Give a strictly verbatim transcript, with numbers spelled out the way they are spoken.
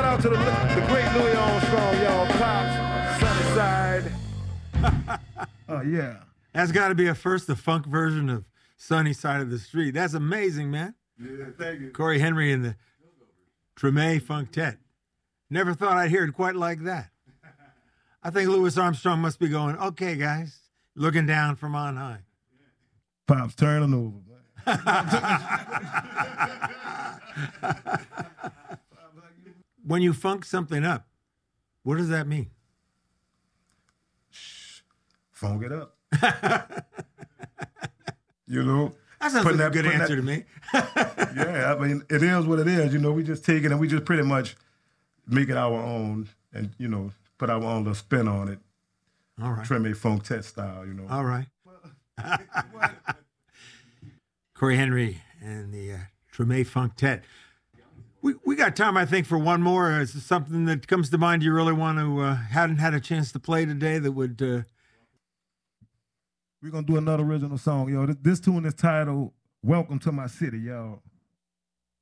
out to the, the great Louis Armstrong, y'all. Pops, Sunnyside. Oh, yeah. That's got to be a first, the funk version of Sunny Side of the Street. That's amazing, man. Yeah, thank you. Corey Henry and the Treme Funktet. Never thought I'd hear it quite like that. I think Louis Armstrong must be going, okay, guys, looking down from on high. Pops turning over, When you funk something up, what does that mean? Shh, funk it up. You know? That sounds like that, a good answer that, to me. Yeah, I mean, it is what it is. You know, we just take it and we just pretty much make it our own and, you know, put our own little spin on it. All right. Treme Funktet style, you know. All right. Corey Henry and the uh, Treme Funktet. We we got time, I think, for one more. Is there something that comes to mind you really want to, uh, hadn't had a chance to play today that would... Uh... We're going to do another original song, yo. This, this tune is titled Welcome to My City, y'all.